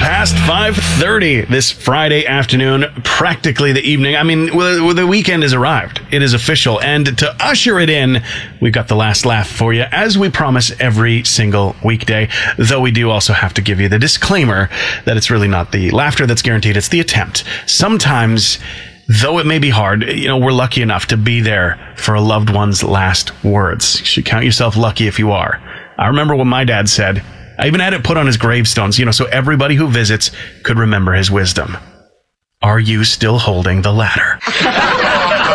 past 5:30 this Friday afternoon, practically the evening. I mean, the weekend has arrived. It is official. And to usher it in, we've got the last laugh for you, as we promise every single weekday. Though we do also have to give you the disclaimer that it's really not the laughter that's guaranteed, it's the attempt. Sometimes, though it may be hard, we're lucky enough to be there for a loved one's last words. You should count yourself lucky if you are. I remember what my dad said. I even had it put on his gravestones, so everybody who visits could remember his wisdom. Are you still holding the ladder?